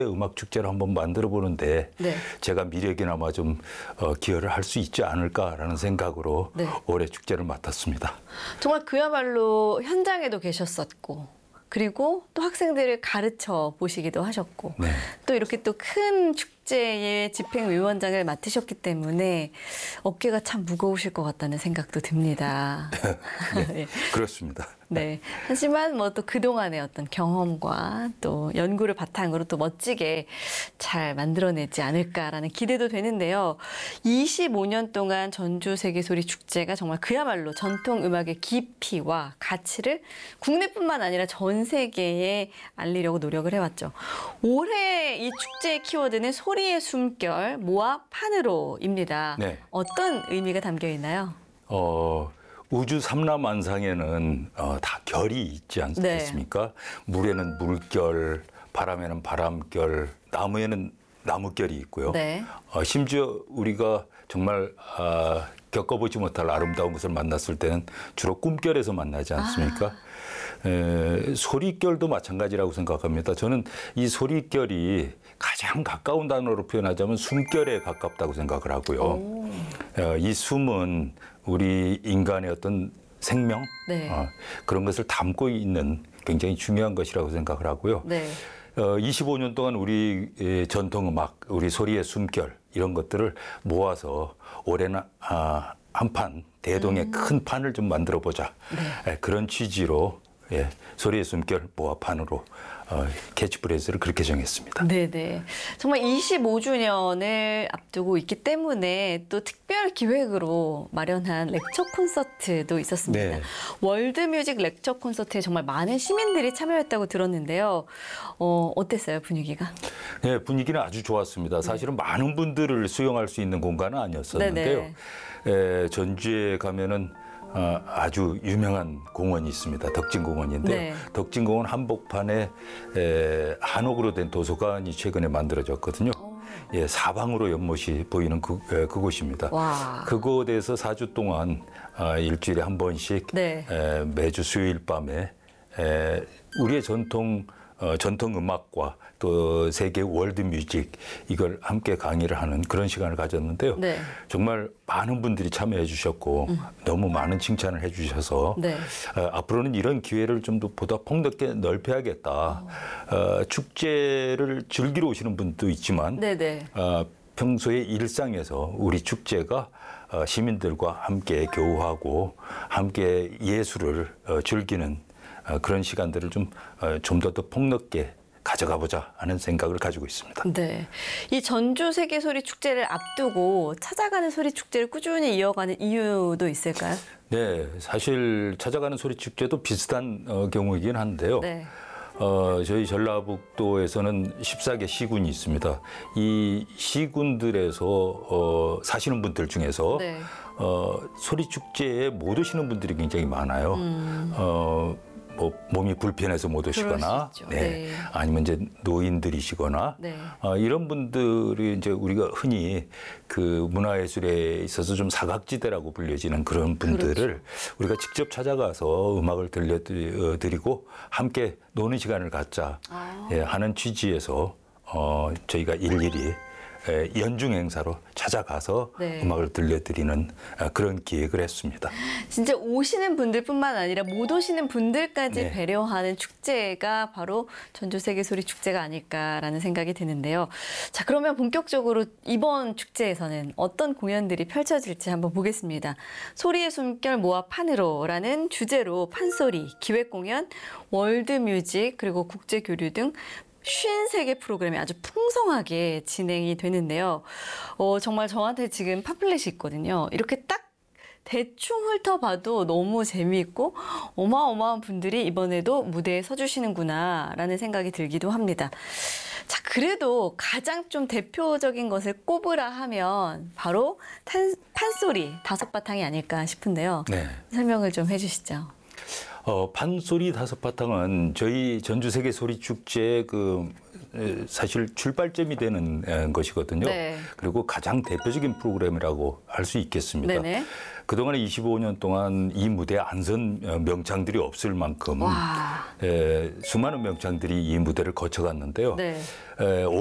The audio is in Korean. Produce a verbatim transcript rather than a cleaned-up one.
음악 축제를 한번 만들어 보는데 네. 제가 미력이나마 좀 어, 기여를 할 수 있지 않을까라는 생각으로 네. 올해 축제를 맡았습니다. 정말 그야말로 현장에도 계셨었고, 그리고 또 학생들을 가르쳐 보시기도 하셨고, 네. 또 이렇게 또 큰 축제의 집행위원장을 맡으셨기 때문에 어깨가 참 무거우실 것 같다는 생각도 듭니다. 네, 그렇습니다. 네. 하지만 뭐 또 그동안의 어떤 경험과 또 연구를 바탕으로 또 멋지게 잘 만들어내지 않을까라는 기대도 되는데요. 이십오 년 동안 전주 세계소리 축제가 정말 그야말로 전통 음악의 깊이와 가치를 국내뿐만 아니라 전 세계에 알리려고 노력을 해왔죠. 올해 이 축제의 키워드는 소리의 숨결, 모아 판으로입니다. 네. 어떤 의미가 담겨 있나요? 어, 우주 삼라만상에는 어, 다 결이 있지 않습니까? 네. 물에는 물결, 바람에는 바람결, 나무에는 나무결이 있고요. 네. 어, 심지어 우리가 정말 어, 겪어보지 못할 아름다운 것을 만났을 때는 주로 꿈결에서 만나지 않습니까? 아. 에, 소리결도 마찬가지라고 생각합니다. 저는 이 소리결이 가장 가까운 단어로 표현하자면 숨결에 가깝다고 생각을 하고요. 어, 이 숨은 우리 인간의 어떤 생명 네. 어, 그런 것을 담고 있는 굉장히 중요한 것이라고 생각을 하고요. 네. 어, 이십오 년 동안 우리 전통음악, 우리 소리의 숨결 이런 것들을 모아서 올해는 아, 한 판, 대동의 음. 큰 판을 좀 만들어 보자. 네. 그런 취지로 예, 소리의 숨결 모아판으로 어, 캐치프레이즈를 그렇게 정했습니다. 네네. 정말 이십오 주년을 앞두고 있기 때문에 또 특별 기획으로 마련한 렉처 콘서트도 있었습니다. 네. 월드뮤직 렉처 콘서트에 정말 많은 시민들이 참여했다고 들었는데요. 어, 어땠어요, 분위기가? 네, 분위기는 아주 좋았습니다. 사실은 네. 많은 분들을 수용할 수 있는 공간은 아니었었는데요. 에, 전주에 가면은 어, 아주 유명한 공원이 있습니다. 덕진공원인데요. 네. 덕진공원 한복판에 에, 한옥으로 된 도서관이 최근에 만들어졌거든요. 오. 예, 사방으로 연못이 보이는 그, 에, 그곳입니다. 와. 그곳에서 사 주 동안 어, 일주일에 한 번씩 네. 에, 매주 수요일 밤에 에, 우리의 전통 어, 전통 음악과 또 세계 월드 뮤직 이걸 함께 강의를 하는 그런 시간을 가졌는데요. 네. 정말 많은 분들이 참여해 주셨고 음. 너무 많은 칭찬을 해 주셔서 네. 어, 앞으로는 이런 기회를 좀 더 보다 폭넓게 넓혀야겠다. 어. 어, 축제를 즐기러 오시는 분도 있지만 네네. 어, 평소에 일상에서 우리 축제가 어, 시민들과 함께 교우하고 함께 예술을 어, 즐기는 어, 그런 시간들을 좀 좀 더 더 폭넓게 가져가 보자 하는 생각을 가지고 있습니다. 네, 이 전주 세계소리 축제를 앞두고 찾아가는 소리 축제를 꾸준히 이어가는 이유도 있을까요? 네, 사실 찾아가는 소리 축제도 비슷한 어, 경우이긴 한데요. 네. 어, 저희 전라북도에서는 십사 개 시군이 있습니다. 이 시군들에서 어, 사시는 분들 중에서 네. 어, 소리 축제에 못 오시는 분들이 굉장히 많아요. 음. 어, 뭐 몸이 불편해서 못 오시거나, 네. 네. 아니면 이제 노인들이시거나, 네. 어, 이런 분들이 이제 우리가 흔히 그 문화예술에 있어서 좀 사각지대라고 불려지는 그런 분들을 그렇죠. 우리가 직접 찾아가서 음악을 들려드리고 함께 노는 시간을 갖자 아. 예, 하는 취지에서 어, 저희가 일일이 연중 행사로 찾아가서 네. 음악을 들려드리는 그런 기획을 했습니다. 진짜 오시는 분들뿐만 아니라 못 오시는 분들까지 네. 배려하는 축제가 바로 전주 세계소리 축제가 아닐까라는 생각이 드는데요. 자, 그러면 본격적으로 이번 축제에서는 어떤 공연들이 펼쳐질지 한번 보겠습니다. 소리의 숨결 모아 판으로라는 주제로 판소리, 기획공연, 월드뮤직 그리고 국제교류 등 오십삼 개 프로그램이 아주 풍성하게 진행이 되는데요. 어, 정말 저한테 지금 팜플렛이 있거든요. 이렇게 딱 대충 훑어봐도 너무 재미있고 어마어마한 분들이 이번에도 무대에 서주시는구나 라는 생각이 들기도 합니다. 자, 그래도 가장 좀 대표적인 것을 꼽으라 하면 바로 탄, 판소리 다섯 바탕이 아닐까 싶은데요. 네. 설명을 좀 해주시죠. 어, 판소리 다섯 바탕은 저희 전주 세계 소리 축제의 그 사실 출발점이 되는 것이거든요. 네. 그리고 가장 대표적인 프로그램이라고 할 수 있겠습니다. 네네. 그동안에 이십오 년 동안 이 무대에 안 선 명창들이 없을 만큼 와. 에, 수많은 명창들이 이 무대를 거쳐갔는데요. 네. 에,